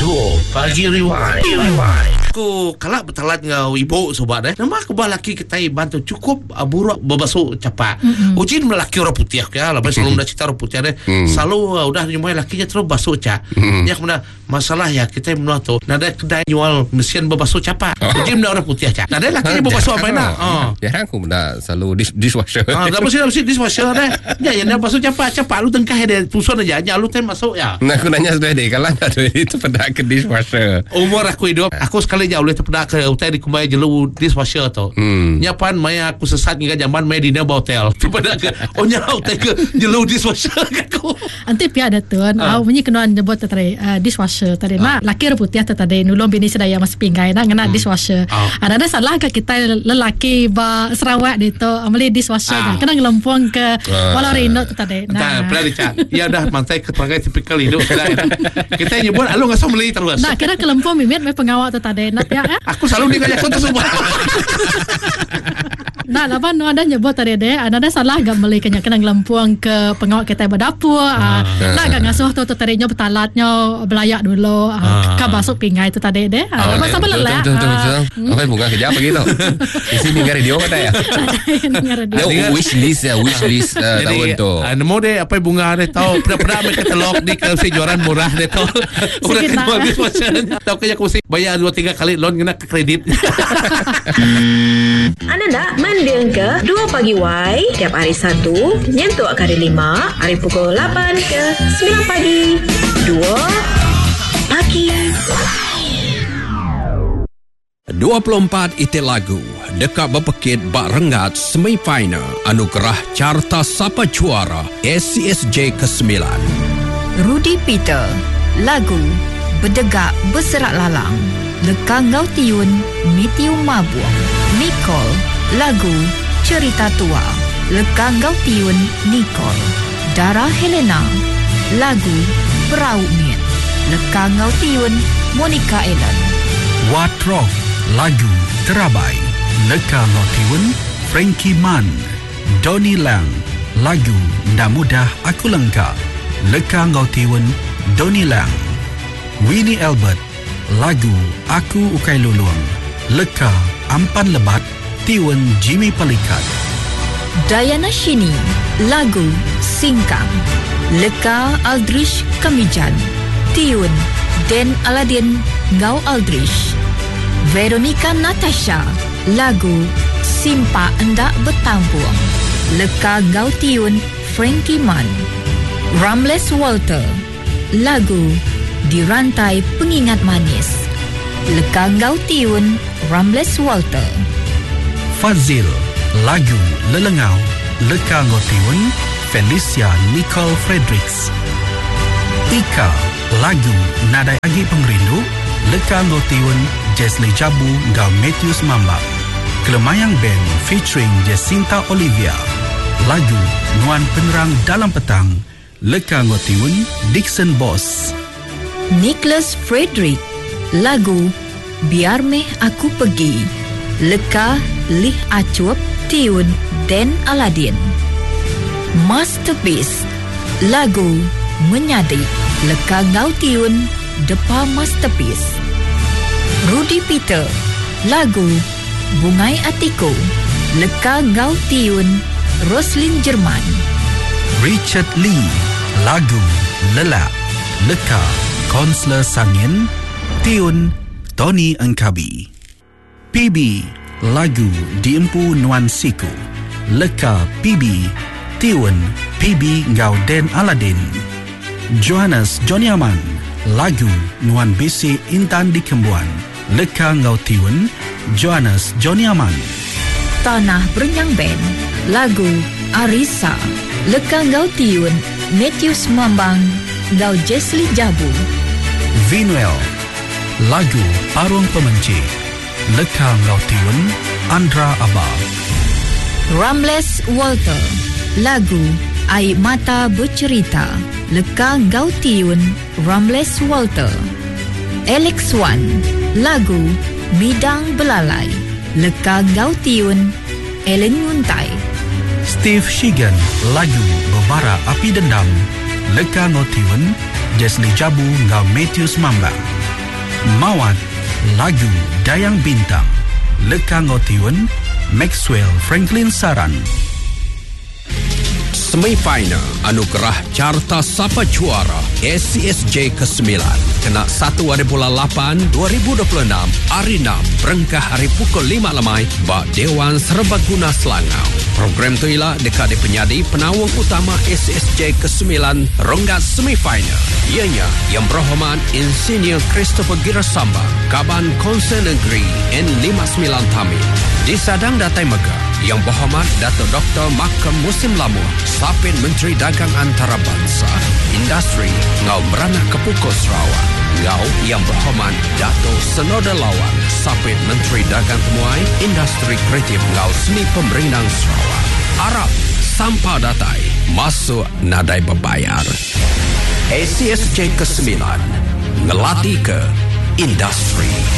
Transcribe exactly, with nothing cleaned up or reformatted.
Duo Pagi Rewind. Aku kalak bertalat ngau ibu sobat eh. Nama aku bah laki kita bantu cukup uh, buruk berbasuh capak. Mm-hmm. Ujin melaki orang putih ya. Lepas selalu dah cerita orang putih deh. Mm. Selalu uh, udah nyumai lakinya terus basuh cak. Mm. Ya kemudian masalah ya kita menolak tu. Nada kedai jual mesin berbasuh capak. Ujin dah orang putih cak. Nada lakinya berbasuh apa nak? Oh. Ya aku benda selalu dis- dishwasher. Ah, dah mesti mesti dishwasher deh. Ya yang dah basuh capak capak lu tengkah dia tusun aja. Ya lu tem masuk ya. Nah aku nanya sudah deh kalau ada itu pada ke dishwasher. Umur aku hidup, aku sekali jauh boleh terpedak ke hotel di kumai jelu dishwasher tu. Hmm. Nyapan maya aku sesat hingga zaman maya di Neba Hotel. Terpedak ke, oh nya hotel ke jelu dishwasher aku. Anti pihak ada tuan, uh. awak punya kenuan jebot tadi uh, dishwasher tadi. Uh. Mak laki reputih tadi nulung bini sedaya mas pinggai nak ngena hmm. dishwasher. Uh. Ada salah ke kita lelaki ba Sarawak di tu amali dishwasher uh. kena ngelempung ke uh. walau rino tadi. Nah, pernah dicat. Ya dah mantai keterangan tipikal hidup. Kita nyebut alu ngasau meli terus. Nah, kira kelempung mimit mai pengawak tu tadi. Nak ya. Aku selalu dikajak kontak semua. Nah, lapan nu ada nyebut tadi deh, ada salah gak beli kena kena ngelempuang ke pengawak kita berdapur. Ah, nah gak ngasuh tu tu tadinya betalatnya belayak dulu. Ah, ka basuk pingai tu tadi deh. Ah, masa belelak. Betul betul betul. Apa bunga kerja apa gitu? Di sini dengar radio kata ya. Dengar radio. Wish list ya, wish list tahun tu. Nemu deh apa bunga deh tahu pernah-pernah mereka telok di kasi jualan murah deh tahu. Udah kedua dishwasher. Tahu kerja aku mesti bayar dua tiga kali loan kena ke kredit. Anda nak mendeng ke Dua Pagi Y tiap hari Sabtu nyentuh hari lima hari pukul lapan ke sembilan pagi. Dua Pagi dua puluh empat ite lagu dekat berpekit bak rengat semifinal anugerah Carta Sapa Juara S C S J ke sembilan. Rudy Peter lagu Berdegak Berserak Lalang Lekang Ngau Tiun Mitium Mabuang. Nicole lagu Cerita Tua Lekang Ngau Tiun Nicole. Dara Helena lagu Perahu Miet Lekang Ngau Tiun Monica Ellen. Watrof lagu Terabai Lekang Ngau Tiun Frankie Man. Donnie Lang lagu Nda Mudah Aku Lengkap Lekang Ngau Tiun Donnie Lang. Winnie Albert lagu Aku Ukai Luluang Leka Ampan Lebat Tiun Jimmy Pelikat. Diana Shini lagu Singkang Leka Aldrich Kamijan Tiun Den Aladin Ngau Aldrich. Veronica Natasha lagu Simpa Endak Bertambuang Leka Ngau Tiun Frankie Man. Ramles Walter lagu Dirantai Pengingat Manis Leka Ngau Tiun Ramles Walter. Fazil lagu Lelengau Leka Ngau Tiun Felicia Nicole Fredericks. Ika lagu Nadai Agi Pengrindu Leka Ngau Tiun Jesli Jabu Ngau Matthews Mambak. Kelemayang Band featuring Jacinta Olivia lagu Nuan Penerang Dalam Petang Leka Ngau Tiun Dixon Boss. Nicholas Frederick lagu Biar Meh Aku Pergi Leka Lih Acuap Tiun Den Aladin. Masterpiece lagu Menyadi Leka Ngau Tiun Depa Masterpiece. Rudy Peter lagu Bungai Atiko Leka Ngau Tiun Roslyn Jerman. Richard Lee lagu Lelak Leka Konsler Sangin Tiun Tony Engkabi. P B lagu Diempu Nuan Siku Leka P B Tiun P B Ngau Den Aladin. Johannes Johnny Aman lagu Nuan B C Intan di Kembuan Leka Ngau Tiun Johannes Johnny Aman. Tanah Berenyang Band lagu Arisa Leka Ngau Tiun Matthews Mambang Ngau Jesli Jabu. Vinuel lagu Parung Pemenci Leka Ngau Tiun Andra Abah. Ramles Walter lagu Air Mata Bercerita Leka Ngau Tiun Ramles Walter. Alex Wan lagu Midang Belalai Leka Ngau Tiun Ellen Nguntai. Steve Shigan lagu Bebara Api Dendam Leka Ngau Tiun Jesli Jabu ngau Matthews Mambang. Mawat lagu Dayang Bintang leka ngau tiun Maxwell Franklin Saran. Semifinal Anugerah Carta Sapa Juara S C S J kesembilan kena satu hari bulan lapan dua ribu dua puluh enam hari enam berengkah hari pukul lima lemai bak Dewan Serbaguna Selangau. Program tu ialah dekat di penyadi penawang utama S C S J kesembilan rongga semifinal. Ianya Yang Berhormat Insinyur Christopher Girasamba Kaban Konsel Negeri N lima puluh sembilan Tamil. Di Sadang Datai Megah Yang Berhormat Datuk Doktor Makam Musim Lamur Sapin Menteri Dagang Antarabangsa Industri Ngau Beranak Kepukul Sarawak. Ngau Yang Berhormat Datuk Senoda Lawan Sapin Menteri Dagang Temuai Industri Kreatif Ngau Seni Pemerinang Sarawak. Arab Sampah Datai masuk nadai berbayar. S C S J kesembilan ngelatih ke industri.